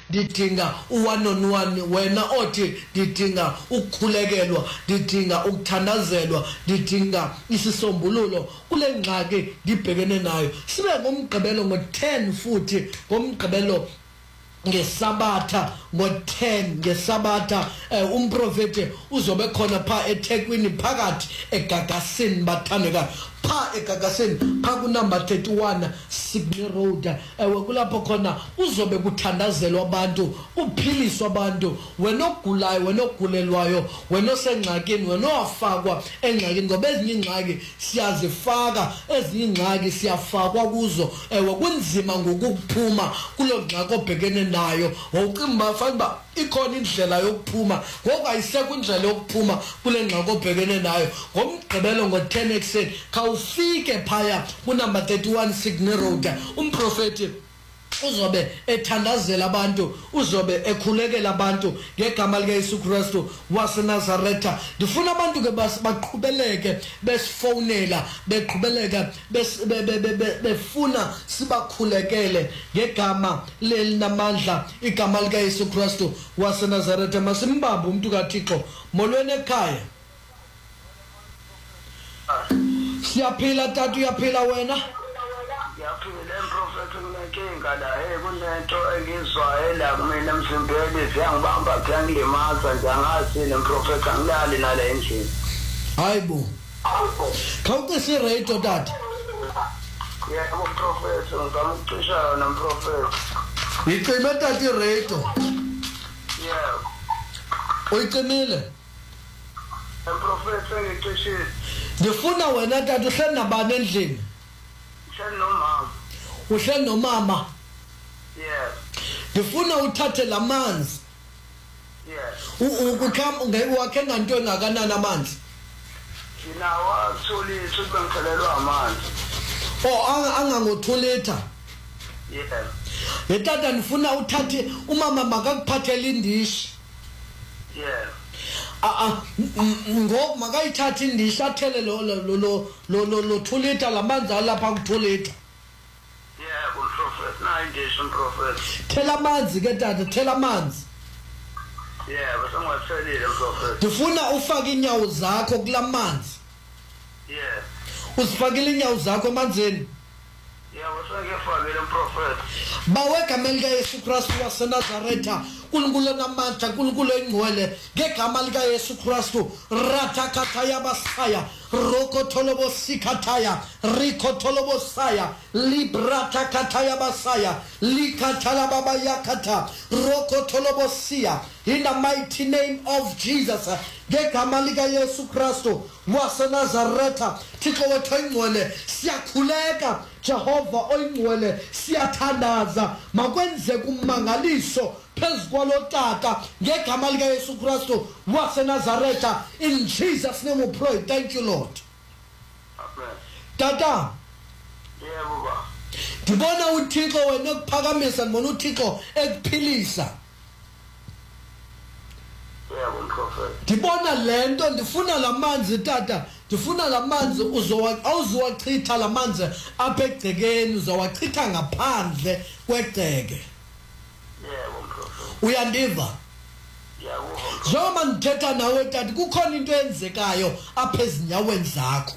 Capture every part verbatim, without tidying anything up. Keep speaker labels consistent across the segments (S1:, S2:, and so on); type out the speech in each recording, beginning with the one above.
S1: ndidinga u-one on one, wena othi ndidinga ukukhulekelwa, ndidinga ukuthandazelwa, ndidinga isisombululo kule ngxaki ndibhekene nayo. Sibe ngomgqibelo ngo-ten futhi ngomgqibelo ngesabatha ngo-ten ngesabatha um umprofeti uzobe khona pha eThekwini phakathi eGagasini bathandekayo, pha eGagasini pha kunumber thirty-one Sydney Road. Ewe kulapho khona uzobe kuthandazelwa abantu, kuphiliswa abantu, wena ogulayo, wena ogulelwayo, wena osengxakini, wena owafakwa engxakini, ngoba ezinye ingxaki siyazifaka, ezinye ingxaki siyafakwa kuzo. Ewe kunzima ngokuphuma kulo ngxaki obhekene nayo, wawucimba fanele uba ikhona indlela yokuphuma, ngoku ayisekho indlela yokuphuma kule ngxaki obhekene nayo. Ngomgqibelo ngo-ten ekuseni khawufike phaya kunumber thirty-one Sydney Road. Umprofeti uzobe ethandazela abantu, uzobe ekhulekela abantu ngegama likaYesu Kristu waseNazaretha. Ndifuna abantu ke baqhubeleke besifonela, beqhubeleka befuna sibakhulekele ngegama lelinamandla, igama likaYesu Kristu waseNazaretha. Masimbambe umuntu kaThixo. Molweni ekhaya. Siyaphila tata, uyaphila wena?
S2: Yaphila emprofeti kunenkinga la, hey kunento engizwayo la kumina emzimbeni, ziyangibamba kuyangilimaza nje, angazi nemprofeti angilali nale endlini.
S1: Hayibo. Khawucisa iradio tata.
S2: Yebo mprofeti, ngamcisha yona mprofeti.
S1: Yicime tata iradio.
S2: Yebo.
S1: Uyicimile?
S2: Mprofeti ngicishile.
S1: Ndifuna wena tata uhleli nabani endlini?
S2: Uhleli nomama.
S1: Uhleli nomama?
S2: Yes.
S1: Ndifuna uthathe lamanzi.
S2: Yes.
S1: Ukukhamba wakhe nganto engakanani amanzi?
S2: Nginawo athulisa ubengithelelwa amanzi.
S1: Oh anga ngo-two liter.
S2: Yes.
S1: Yetata ndifuna uthathe umama makakuphathele indishi.
S2: Yes.
S1: Ah ngoku makayithathe indishi athele lo lo lo lo lo two liter lamanzi alapha ku-two liter.
S2: Yebo mprofeti, nayi indishi mprofeti.
S1: Thela amanzi ke tata, thela amanzi.
S2: Yebo sengiwathelile mprofeti.
S1: Ndifuna ufake inyawo zakho kulamanzi.
S2: Yes.
S1: Uzifakile inyawo zakho emanzini?
S2: Yebo sengifakile mprofeti.
S1: Bawegama likaYesu Kristu waseNazaretha, uNkulunkulu onamandla, uNkulunkulu oyingcwele, ngegama likaYesu Kristu, ratakataya basaya, rokotolobo sikataya, rikotolobo saya, librata kataya basaya, likatala baba yakata, rokotolobo sia. In the mighty name of Jesus, ngegama likaYesu Kristu waseNazaretha, Thixo wethu oyingcwele, siyakhuleka Jehova oyingcwele, siyathandaza makwenzeke ummangaliso phezu kwalo tata ngegama likaYesu Kristu waseNazaretha. In Jesus' name we pray. Thank you, Lord.
S2: Amen.
S1: Tata,
S2: Yebo ba.
S1: ndibona uThixo wena ekuphakamisa, ndibona uThixo ekuphilisa.
S2: Yebo mprofeti.
S1: Ndibona lento, ndifuna lamanzi tata, ndifuna lamanzi uzowa awuzowachitha lamanzi apha egcekeni, uzowachitha ngaphandle kwegceke.
S2: Yebo mprofeti.
S1: Uyandiva?
S2: Yebo.
S1: Njengoba ndithetha nawe tata, kukhona into eyenzekayo apha ezinyaweni zakho.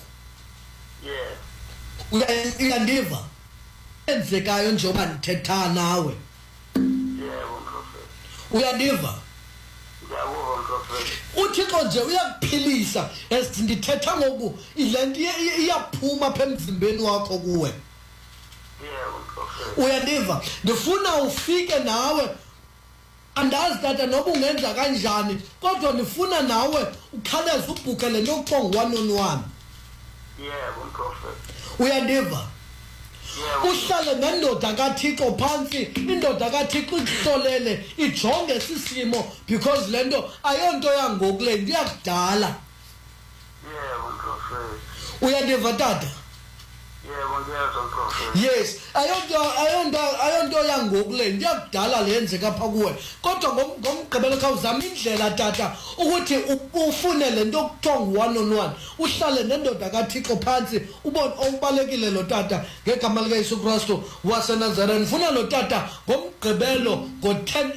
S2: Yes.
S1: Uyandiva? Enzekayo njengoba ndithetha nawe.
S2: Yebo mprofeti.
S1: Uyandiva?
S2: Yebo mprofeti.
S1: uThixo nje uyakuphilisa. As ndithetha ngoku ilento iyaphuma apha emzimbeni wakho kuwe.
S2: Yebo mprofeti.
S1: Uyandiva? Ndifuna ufike nawe, andazi tata noba ungenza kanjani, kodwa ndifuna nawe ukhawuleze ubhukhe le nto kuthiwa ngu-one on one.
S2: Yebo mprofeti.
S1: Uyandiva?
S2: Yebo.
S1: Uhlale nendoda kaThixo phansi, indoda kaThixo ikuhlolele, ijonge isimo, because le nto ayonto yangoku, le nto yakudala.
S2: Yebo mprofeti.
S1: Uyandiva tata?
S2: Yebo ngiyezwa mprofeti.
S1: Yes, ayonto ayonto ayonto yangoku, le nto yakudala le yenzeka apha kuwe. Kodwa ngomgqibelo khawuzama indlela tata ukuthi ufune le nto kuthiwa ngu-one on one, uhlale nendoda kaThixo phansi, ubone okubalekile lo tata ngegama likaYesu Kristu waseNazaretha. Ndifuna lo tata ngomgqibelo ngo-ten